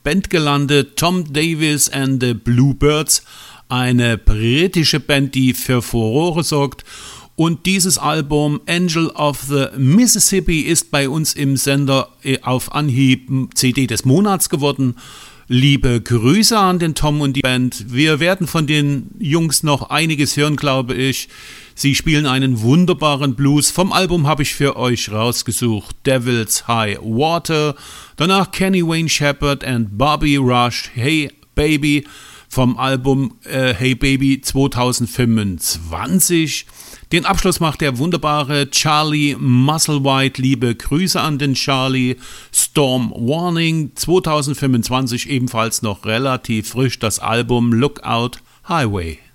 Band gelandet, Tom Davis and the Bluebirds, eine britische Band, die für Furore sorgt. Und dieses Album Angel of the Mississippi ist bei uns im Sender auf Anhieb CD des Monats geworden. Liebe Grüße an den Tom und die Band. Wir werden von den Jungs noch einiges hören, glaube ich. Sie spielen einen wunderbaren Blues. Vom Album habe ich für euch rausgesucht Devil's High Water. Danach Kenny Wayne Shepherd and Bobby Rush, Hey Baby. Vom Album Hey Baby 2025. Den Abschluss macht der wunderbare Charlie Musselwhite. Liebe Grüße an den Charlie. Storm Warning 2025, ebenfalls noch relativ frisch, das Album Lookout Highway.